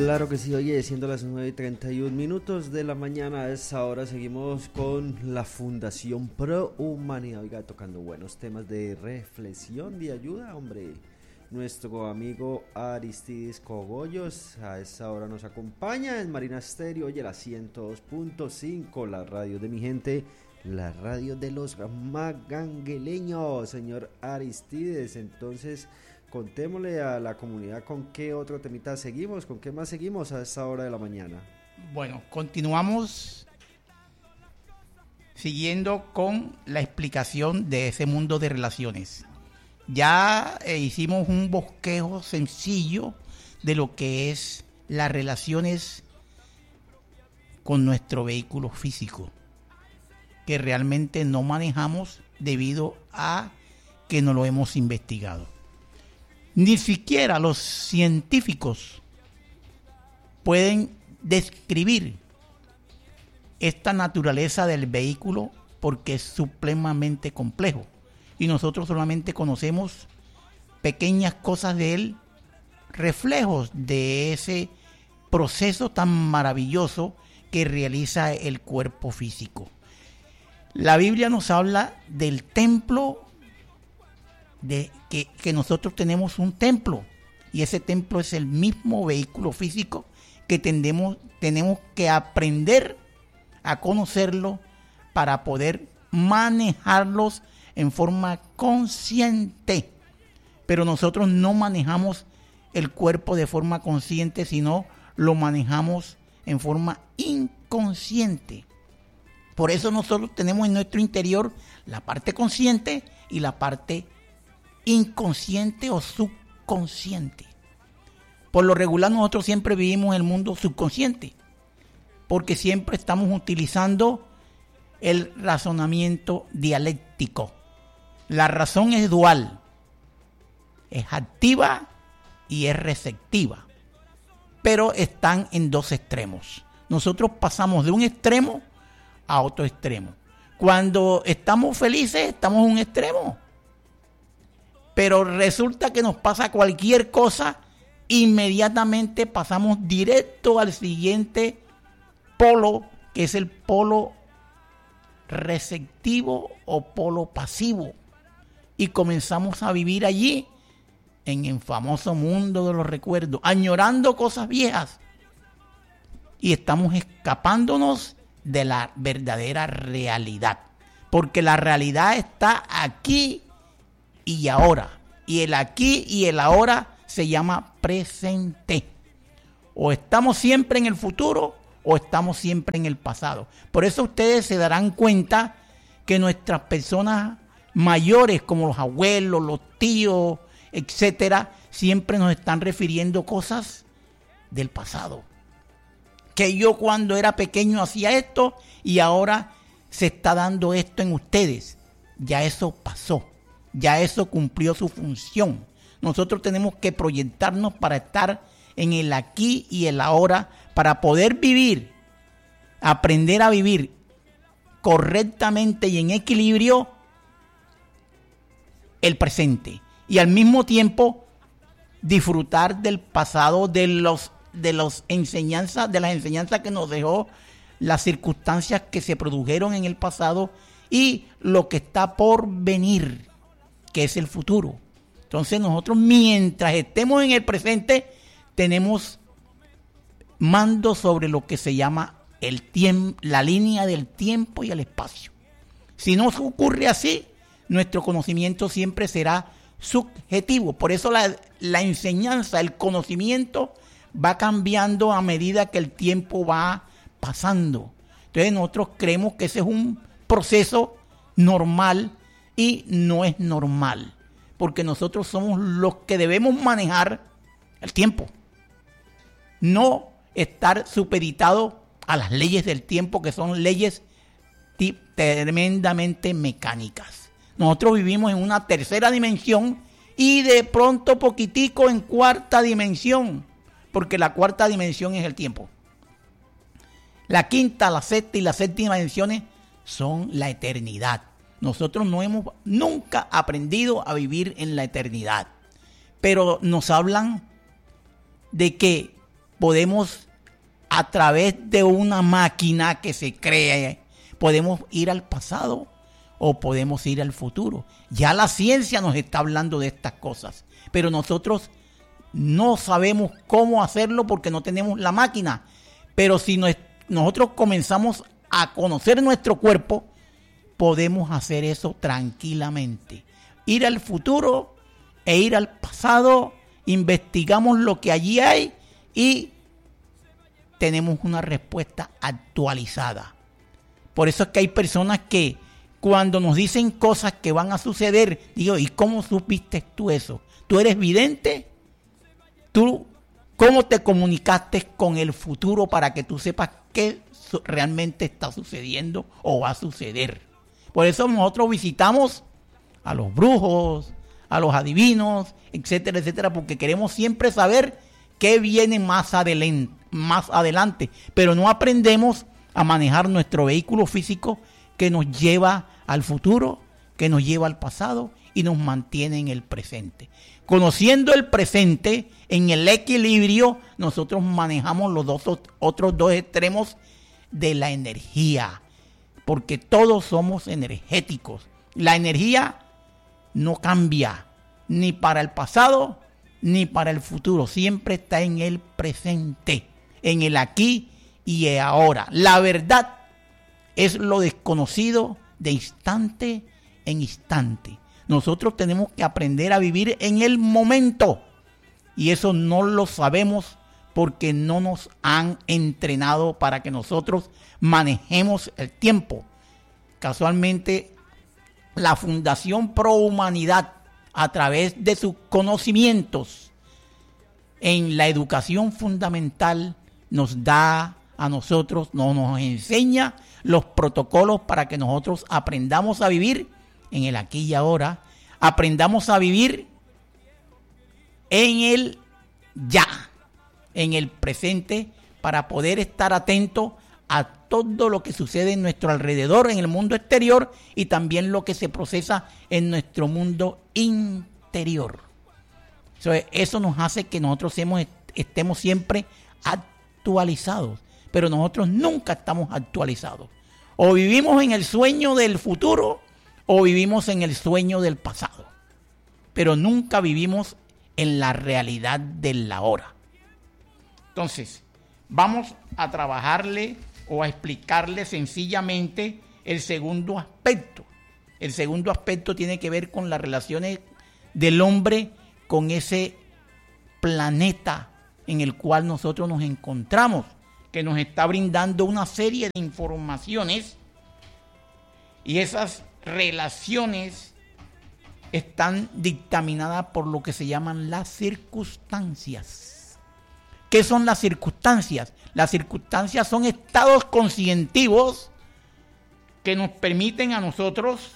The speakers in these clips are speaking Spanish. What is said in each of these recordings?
Claro que sí, oye, siendo las 9:31 de la mañana, a esa hora seguimos con la Fundación Pro Humanidad, oiga, tocando buenos temas de reflexión, de ayuda, hombre. Nuestro amigo Aristides Cogollos a esa hora nos acompaña en Marina Stereo, oye, la 102.5, la radio de mi gente, la radio de los magangueleños, señor Aristides. Entonces, contémosle a la comunidad con qué otro temita seguimos, con qué más seguimos a esta hora de la mañana. Bueno, continuamos siguiendo con la explicación de ese mundo de relaciones. Ya hicimos un bosquejo sencillo de lo que es las relaciones con nuestro vehículo físico, que realmente no manejamos debido a que no lo hemos investigado. Ni siquiera los científicos pueden describir esta naturaleza del vehículo porque es supremamente complejo y nosotros solamente conocemos pequeñas cosas de él, reflejos de ese proceso tan maravilloso que realiza el cuerpo físico. La Biblia nos habla del templo, de que nosotros tenemos un templo y ese templo es el mismo vehículo físico que tenemos que aprender a conocerlo para poder manejarlos en forma consciente. Pero nosotros no manejamos el cuerpo de forma consciente, sino lo manejamos en forma inconsciente. Por eso nosotros tenemos en nuestro interior la parte consciente y la parte inconsciente o subconsciente. Por lo regular nosotros siempre vivimos en el mundo subconsciente, porque siempre estamos utilizando el razonamiento dialéctico. La razón es dual, es activa y es receptiva, pero están en dos extremos. Nosotros pasamos de un extremo a otro extremo. Cuando estamos felices estamos en un extremo, pero resulta que nos pasa cualquier cosa, inmediatamente pasamos directo al siguiente polo, que es el polo receptivo o polo pasivo, y comenzamos a vivir allí en el famoso mundo de los recuerdos, añorando cosas viejas, y estamos escapándonos de la verdadera realidad, porque la realidad está aquí y ahora, y el aquí y el ahora se llama presente. O estamos siempre en el futuro o estamos siempre en el pasado. Por eso ustedes se darán cuenta que nuestras personas mayores, como los abuelos, los tíos, etcétera, siempre nos están refiriendo cosas del pasado. Que yo cuando era pequeño hacía esto y ahora se está dando esto en ustedes. Ya eso pasó. Ya eso cumplió su función. Nosotros tenemos que proyectarnos para estar en el aquí y el ahora, para poder vivir, aprender a vivir correctamente y en equilibrio el presente. Y al mismo tiempo disfrutar del pasado, de las enseñanzas que nos dejó, las circunstancias que se produjeron en el pasado y lo que está por venir, que es el futuro. Entonces nosotros, mientras estemos en el presente, tenemos mando sobre lo que se llama el tiempo, la línea del tiempo y el espacio. Si no ocurre así, nuestro conocimiento siempre será subjetivo. Por eso la enseñanza, el conocimiento va cambiando a medida que el tiempo va pasando. Entonces nosotros creemos que ese es un proceso normal y no es normal, porque nosotros somos los que debemos manejar el tiempo, no estar supeditados a las leyes del tiempo, que son leyes tremendamente mecánicas. Nosotros vivimos en una tercera dimensión y de pronto poquitico en cuarta dimensión, porque la cuarta dimensión es el tiempo. La quinta, la sexta y la séptima dimensiones son la eternidad. Nosotros no hemos nunca aprendido a vivir en la eternidad, pero nos hablan de que podemos, a través de una máquina que se cree, podemos ir al pasado o podemos ir al futuro. Ya la ciencia nos está hablando de estas cosas, pero nosotros no sabemos cómo hacerlo porque no tenemos la máquina. Pero si nosotros comenzamos a conocer nuestro cuerpo, podemos hacer eso tranquilamente. Ir al futuro e ir al pasado, investigamos lo que allí hay y tenemos una respuesta actualizada. Por eso es que hay personas que cuando nos dicen cosas que van a suceder, digo, ¿y cómo supiste tú eso? ¿Tú eres vidente? ¿Tú cómo te comunicaste con el futuro para que tú sepas qué realmente está sucediendo o va a suceder? Por eso nosotros visitamos a los brujos, a los adivinos, etcétera, etcétera, porque queremos siempre saber qué viene más adelante, pero no aprendemos a manejar nuestro vehículo físico que nos lleva al futuro, que nos lleva al pasado y nos mantiene en el presente. Conociendo el presente, en el equilibrio, nosotros manejamos los otros dos extremos de la energía, porque todos somos energéticos. La energía no cambia, ni para el pasado, ni para el futuro. Siempre está en el presente, en el aquí y el ahora. La verdad es lo desconocido de instante en instante. Nosotros tenemos que aprender a vivir en el momento. Y eso no lo sabemos porque no nos han entrenado para que nosotros manejemos el tiempo. Casualmente, la Fundación Pro Humanidad, a través de sus conocimientos en la educación fundamental, nos da a nosotros, nos enseña los protocolos para que nosotros aprendamos a vivir en el aquí y ahora, aprendamos a vivir en el ya, en el presente, para poder estar atentos a todo lo que sucede en nuestro alrededor, en el mundo exterior, y también lo que se procesa en nuestro mundo interior. Eso nos hace que nosotros estemos siempre actualizados, pero nosotros nunca estamos actualizados. O vivimos en el sueño del futuro o vivimos en el sueño del pasado, pero nunca vivimos en la realidad del ahora. Entonces, vamos a trabajarle o a explicarle sencillamente el segundo aspecto. El segundo aspecto tiene que ver con las relaciones del hombre con ese planeta en el cual nosotros nos encontramos, que nos está brindando una serie de informaciones, y esas relaciones están dictaminadas por lo que se llaman las circunstancias. ¿Qué son las circunstancias? Las circunstancias son estados conscientivos que nos permiten a nosotros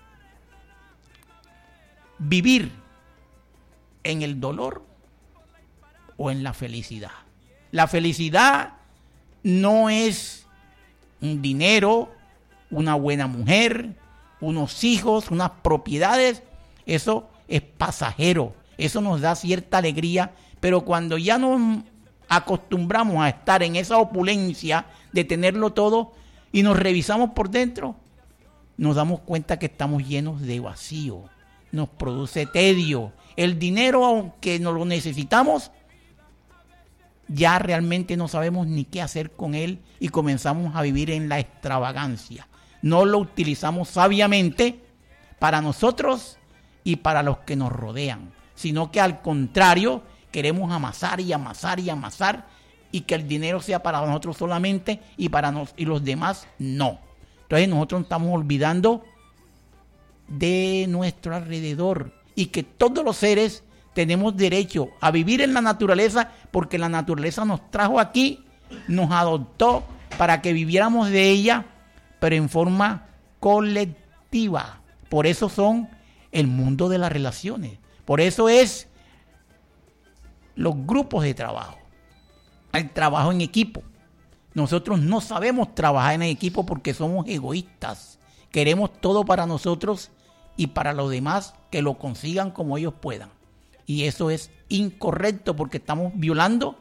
vivir en el dolor o en la felicidad. La felicidad no es un dinero, una buena mujer, unos hijos, unas propiedades. Eso es pasajero, eso nos da cierta alegría, pero cuando ya nos acostumbramos a estar en esa opulencia de tenerlo todo y nos revisamos por dentro, nos damos cuenta que estamos llenos de vacío, nos produce tedio. El dinero, aunque no lo necesitamos, ya realmente no sabemos ni qué hacer con él y comenzamos a vivir en la extravagancia. No lo utilizamos sabiamente para nosotros y para los que nos rodean, sino que al contrario, queremos amasar y amasar y amasar, y que el dinero sea para nosotros solamente y y los demás no. Entonces nosotros estamos olvidando de nuestro alrededor y que todos los seres tenemos derecho a vivir en la naturaleza, porque la naturaleza nos trajo aquí, nos adoptó para que viviéramos de ella, pero en forma colectiva. Por eso son el mundo de las relaciones. Por eso es los grupos de trabajo, el trabajo en equipo. Nosotros no sabemos trabajar en equipo porque somos egoístas. Queremos todo para nosotros y para los demás que lo consigan como ellos puedan. Y eso es incorrecto porque estamos violando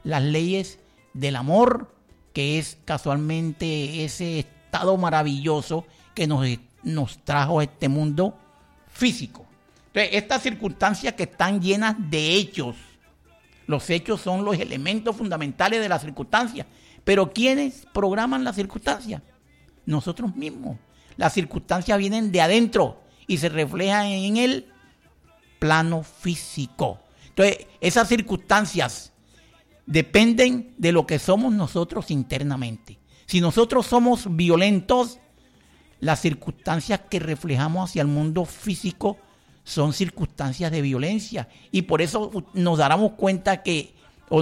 las leyes del amor, que es casualmente ese estado maravilloso que nos trajo a este mundo físico. Entonces, estas circunstancias que están llenas de hechos, los hechos son los elementos fundamentales de las circunstancias, pero ¿quiénes programan las circunstancias? Nosotros mismos. Las circunstancias vienen de adentro y se reflejan en el plano físico. Entonces, esas circunstancias dependen de lo que somos nosotros internamente. Si nosotros somos violentos, las circunstancias que reflejamos hacia el mundo físico son circunstancias de violencia. Y por eso nos damos cuenta que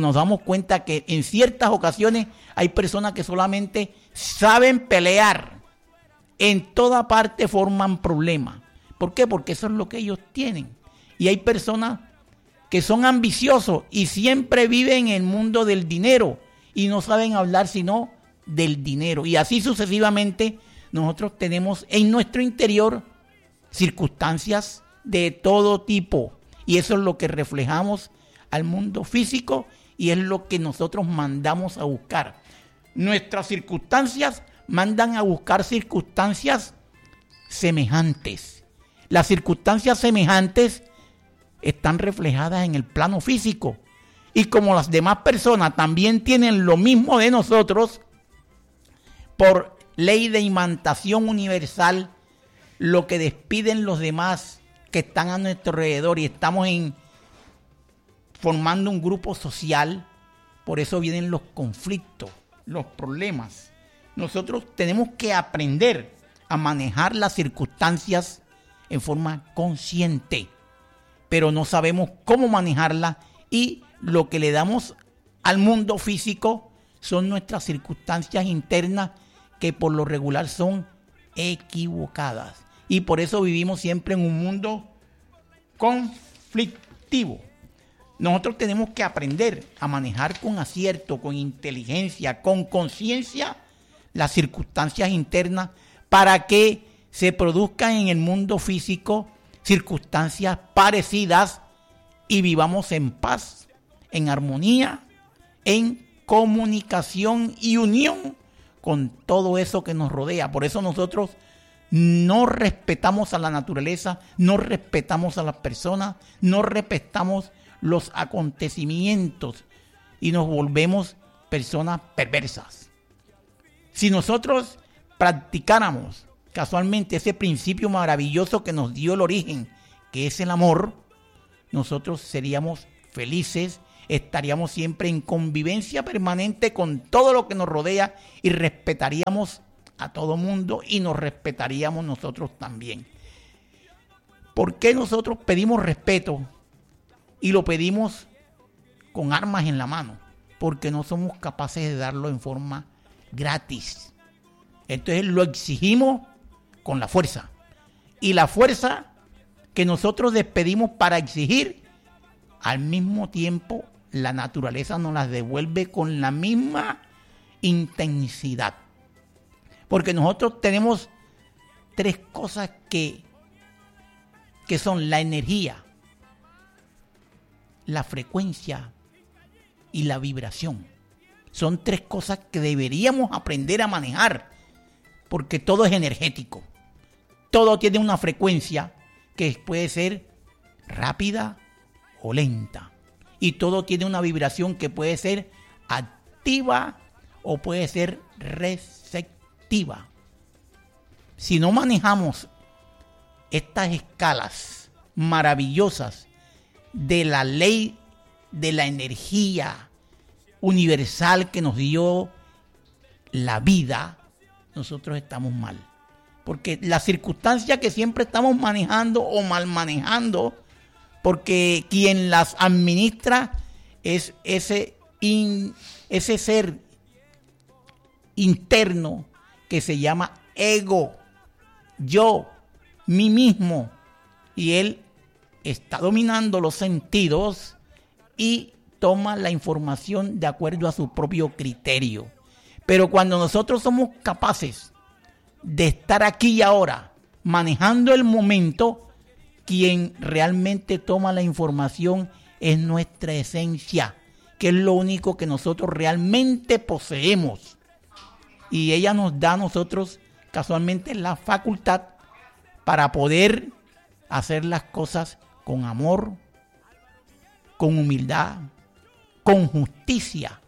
en ciertas ocasiones hay personas que solamente saben pelear. En toda parte forman problemas. ¿Por qué? Porque eso es lo que ellos tienen. Y hay personas que son ambiciosos y siempre viven en el mundo del dinero y no saben hablar sino del dinero. Y así sucesivamente nosotros tenemos en nuestro interior circunstancias de todo tipo. Y eso es lo que reflejamos al mundo físico y es lo que nosotros mandamos a buscar. Nuestras circunstancias mandan a buscar circunstancias semejantes. Las circunstancias semejantes están reflejadas en el plano físico. Y como las demás personas también tienen lo mismo de nosotros, por ley de imantación universal, lo que despiden los demás que están a nuestro alrededor y estamos formando un grupo social, por eso vienen los conflictos, los problemas. Nosotros tenemos que aprender a manejar las circunstancias en forma consciente, pero no sabemos cómo manejarlas y lo que le damos al mundo físico son nuestras circunstancias internas que por lo regular son equivocadas. Y por eso vivimos siempre en un mundo conflictivo. Nosotros tenemos que aprender a manejar con acierto, con inteligencia, con conciencia las circunstancias internas para que se produzcan en el mundo físico circunstancias parecidas y vivamos en paz, en armonía, en comunicación y unión con todo eso que nos rodea. Por eso nosotros no respetamos a la naturaleza, no respetamos a las personas, no respetamos los acontecimientos y nos volvemos personas perversas. Si nosotros practicáramos casualmente ese principio maravilloso que nos dio el origen, que es el amor, nosotros seríamos felices, estaríamos siempre en convivencia permanente con todo lo que nos rodea y respetaríamos a todo mundo y nos respetaríamos nosotros también. ¿Por qué nosotros pedimos respeto y lo pedimos con armas en la mano? Porque no somos capaces de darlo en forma gratis. Entonces lo exigimos con la fuerza. Y la fuerza que nosotros despedimos para exigir, al mismo tiempo la naturaleza nos las devuelve con la misma intensidad. Porque nosotros tenemos tres cosas que son la energía, la frecuencia y la vibración. Son tres cosas que deberíamos aprender a manejar, porque todo es energético. Todo tiene una frecuencia que puede ser rápida o lenta. Y todo tiene una vibración que puede ser activa o puede ser receptiva. Si no manejamos estas escalas maravillosas de la ley de la energía universal que nos dio la vida, nosotros estamos mal. Porque las circunstancias que siempre estamos manejando o mal manejando, porque quien las administra es ese ser interno que se llama ego, yo, mí mismo, y él está dominando los sentidos y toma la información de acuerdo a su propio criterio. Pero cuando nosotros somos capaces de estar aquí y ahora, manejando el momento, quien realmente toma la información es nuestra esencia, que es lo único que nosotros realmente poseemos. Y ella nos da a nosotros casualmente la facultad para poder hacer las cosas con amor, con humildad, con justicia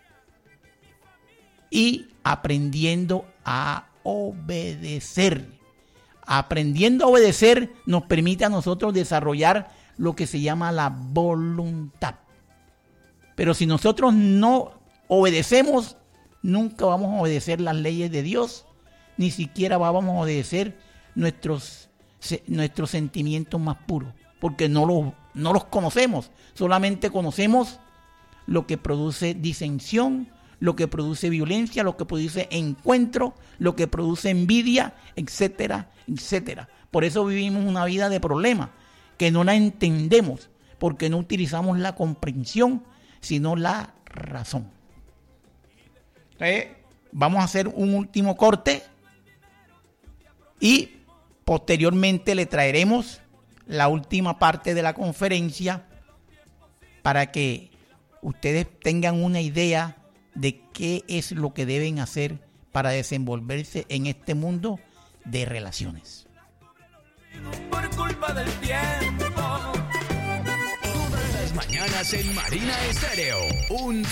y aprendiendo a obedecer. Aprendiendo a obedecer nos permite a nosotros desarrollar lo que se llama la voluntad. Pero si nosotros no obedecemos, nunca vamos a obedecer las leyes de Dios, ni siquiera vamos a obedecer nuestros sentimientos más puros, porque no los conocemos. Solamente conocemos lo que produce disensión, lo que produce violencia, lo que produce encuentro, lo que produce envidia, etcétera, etcétera. Por eso vivimos una vida de problemas, que no la entendemos, porque no utilizamos la comprensión, sino la razón. Entonces, vamos a hacer un último corte y posteriormente le traeremos la última parte de la conferencia para que ustedes tengan una idea de qué es lo que deben hacer para desenvolverse en este mundo de relaciones. Por culpa del tiempo. Todas las mañanas en Marina Estéreo.